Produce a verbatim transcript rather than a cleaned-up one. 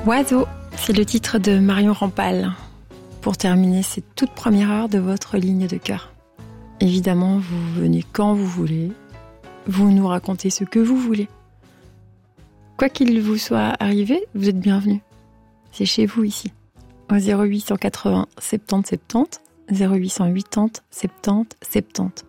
Oiseau, c'est le titre de Marion Rampal. Pour terminer cette toute première heure de votre ligne de cœur. Évidemment, vous venez quand vous voulez. Vous nous racontez ce que vous voulez. Quoi qu'il vous soit arrivé, vous êtes bienvenus. C'est chez vous ici. Au zéro huit cent quatre-vingts soixante-dix soixante-dix, zéro huit cent quatre-vingts soixante-dix soixante-dix.